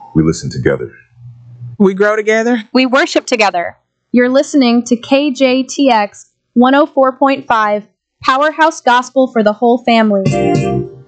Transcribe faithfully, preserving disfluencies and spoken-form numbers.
We listen together. We grow together. We worship together. You're listening to K J T X one oh four point five, Powerhouse Gospel for the whole family.